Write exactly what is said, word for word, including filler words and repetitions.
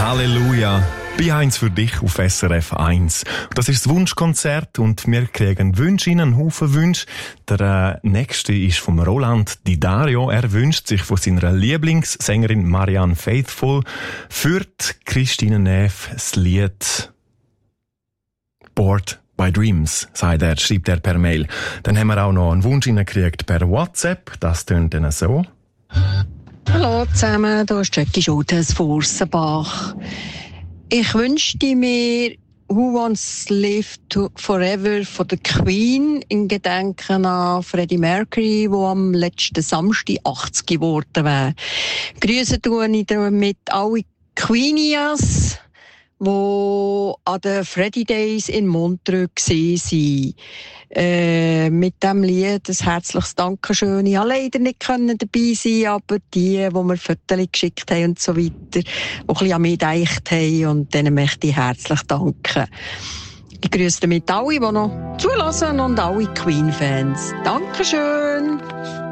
Halleluja. Bei eins für dich auf S R F eins. Das ist das Wunschkonzert und wir kriegen Wünsche in einen Haufen Wünsche. Der äh, nächste ist vom Roland Di Dario. Er wünscht sich von seiner Lieblingssängerin Marianne Faithfull für die Christine Neff das Lied Bored by Dreams, sagt er, schreibt er per Mail. Dann haben wir auch noch einen Wunsch gekriegt per WhatsApp. Das tönt dann so. Hallo zusammen, hier ist Jackie Schultes von Ursenbach. Ich wünschte mir Who Wants to Live to Forever von der Queen in Gedenken an Freddie Mercury, der am letzten Samstag achtzig geworden wäre. Grüße tue ich damit alle Queenias, die an den Freddie Days in Montreux waren. Äh, mit diesem Lied ein herzliches Dankeschön. Ich konnte leider nicht dabei sein, aber die, die mir Fotos geschickt haben und so weiter, die ein bisschen an mich gedacht haben, und denen möchte ich herzlich danken. Ich grüße damit alle, die noch zulassen, und alle Queen-Fans. Dankeschön!